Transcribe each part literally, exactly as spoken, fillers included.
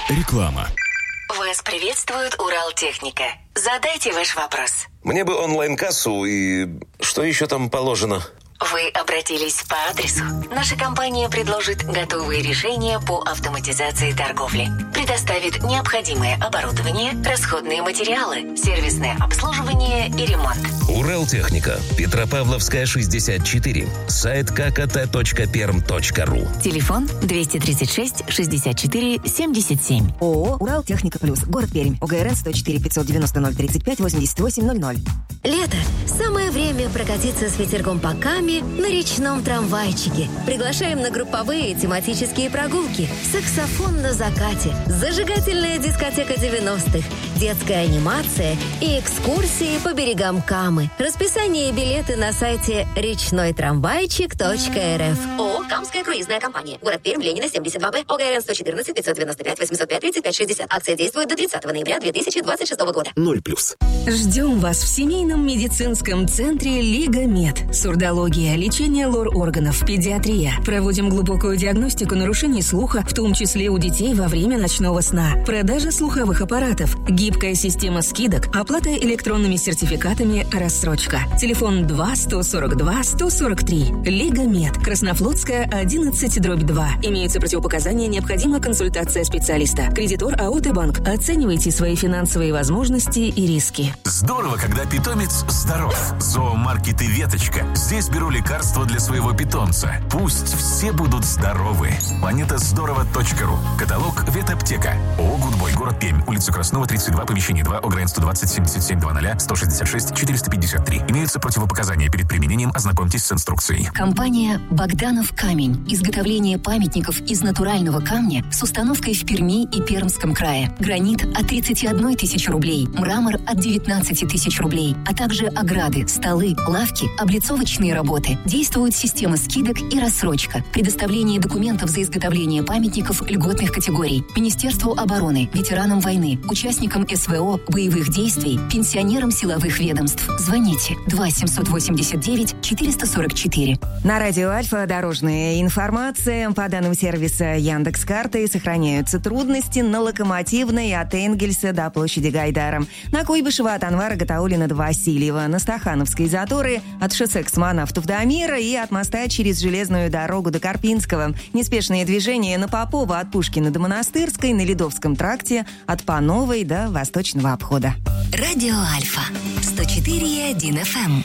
Реклама. Вас приветствует Уралтехника. Задайте ваш вопрос. Мне бы онлайн-кассу и... Что еще там положено? Вы обратились по адресу. Наша компания предложит готовые решения по автоматизации торговли. Предоставит необходимое оборудование, расходные материалы, сервисное обслуживание и ремонт. Уралтехника. Петропавловская, шестьдесят четыре. Сайт ка ка тэ точка перм точка ру. Телефон двести тридцать шесть шестьдесят четыре семьдесят семь. ООО «Уралтехника Плюс». Город Пермь. о гэ эр эн сто четыре пятьсот девяносто ноль тридцать пять восемьдесят восемь ноль ноль. Лето. Самое время прокатиться с ветерком по Каме на речном трамвайчике. Приглашаем на групповые тематические прогулки. Саксофон на закате. Зажигательная дискотека девяностых. Детская анимация и экскурсии по берегам Камы. Расписание и билеты на сайте речной трамвайчик точка эр эф. ООО «Камская круизная компания». Город Пермь, Ленина, семьдесят два бэ. о гэ эр эн сто четырнадцать пятьсот девяносто пять восемьсот пять тридцать пять шестьдесят. Акция действует до тридцатого ноября две тысячи двадцать шестого года. Ноль плюс. Ждем вас в семейном медицинском центре «Лига Мед». Сурдология, лечение лор-органов, педиатрия. Проводим глубокую диагностику нарушений слуха, в том числе у детей во время ночного сна. Продажа слуховых аппаратов. Гибкая система скидок. Оплата электронными сертификатами. Рассрочка. Телефон два сто сорок два сто сорок три. «Лига Мед». Краснофлотская, одиннадцать дробь два. Имеются противопоказания, необходима консультация специалиста. Кредитор АО «Т-банк». Оценивайте свои финансовые возможности и риски. Здорово, когда питомец здоров. Зоомаркет и Веточка. Здесь беру лекарства для своего питомца. Пусть все будут здоровы. планета здорово точка ру. Каталог «Ветаптека». ООО «Гудбой». Город Пермь. Улица Краснова, тридцать два, помещение два, о гэ эр эн сто двадцать семьдесят семь двадцать сто шестьдесят шесть четыреста пятьдесят три. Имеются противопоказания перед применением. Ознакомьтесь с инструкцией. Компания «Богданов Камень». Изготовление памятников из натурального камня с установкой в Перми и Пермском крае. Гранит от тридцати одной тысячи рублей. Мрамор от девятнадцати тысяч рублей. А также ограды, столы, лавки, облицовочные работы. Действует система скидок и рассрочка. Предоставление документов за изготовление памятников льготных категорий. Министерству обороны, ветеранам войны, участникам эс вэ о, боевых действий, пенсионерам силовых ведомств. Звоните два семьсот восемьдесят девять четыреста сорок четыре. На радио Альфа дорожная информация. По данным сервиса Яндекс.Карты сохраняются трудности на Локомотивной от Энгельса до площади Гайдара. На Куйбышева от Анвара Гатауллина до Васильева. На Стахановской заторы от шоссе космонавтов до Амира и от моста через железную дорогу до Карпинского. Неспешные движения на Попова от Пушкина до Монастырской, на Ледовском тракте от Пановой до Восточного обхода. Радио Альфа. сто четыре и один эф эм.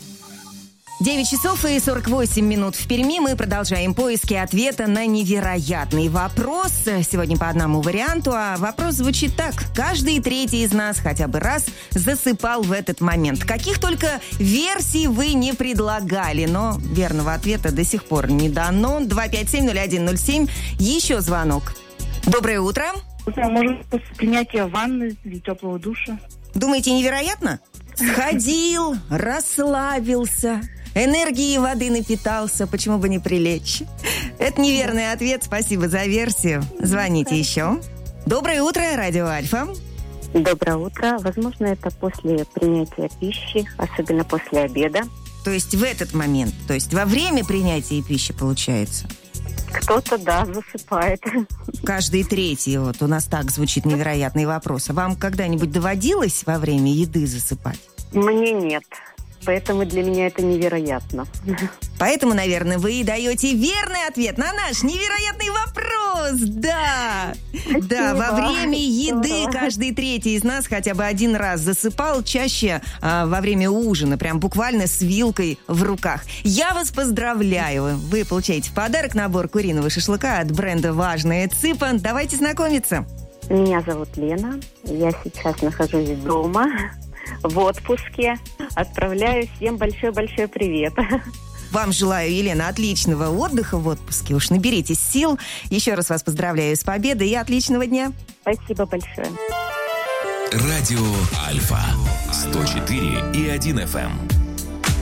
девять часов и сорок восемь минут в Перми. Мы продолжаем поиски ответа на невероятный вопрос. Сегодня по одному варианту, а вопрос звучит так. Каждый третий из нас хотя бы раз засыпал в этот момент. Каких только версий вы не предлагали, но верного ответа до сих пор не дано. два пять семь ноль один ноль семь. Еще звонок. Доброе утро. Может, после принятия ванны или теплого душа. Думаете, невероятно? Сходил, расслабился, энергией воды напитался, почему бы не прилечь? Это неверный ответ, спасибо за версию. Звоните еще. Доброе утро, радио Альфа. Доброе утро. Возможно, это после принятия пищи, особенно после обеда. То есть в этот момент, то есть во время принятия пищи получается? Кто-то, да, засыпает. Каждый третий, вот у нас так звучит невероятный вопрос. А вам когда-нибудь доводилось во время еды засыпать? Мне нет. Поэтому для меня это невероятно. Поэтому, наверное, вы даете верный ответ на наш невероятный вопрос. Да, Спасибо. Да, во время еды каждый третий из нас хотя бы один раз засыпал, чаще а, во время ужина, прям буквально с вилкой в руках. Я вас поздравляю. Вы получаете в подарок набор куриного шашлыка от бренда «Важная цыпа». Давайте знакомиться. Меня зовут Лена. Я сейчас нахожусь дома, в отпуске. Отправляю всем большой-большой привет. Вам желаю, Елена, отличного отдыха в отпуске. Уж наберитесь сил. Еще раз вас поздравляю с победой и отличного дня. Спасибо большое. Радио Альфа. сто четыре и один эф эм.